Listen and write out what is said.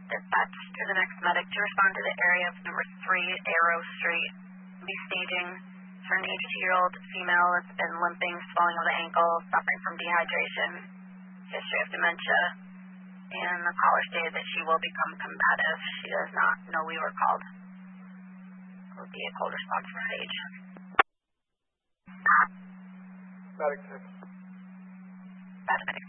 Dispatch to the next medic to respond to the area of number 3 Arrow Street. Be staging for an 82-year-old female that's been limping, swelling of the ankle, suffering from dehydration, history of dementia, and the caller stated that she will become combative. She does not know we were called. It will be a cold response for stage. Medic 6. Medic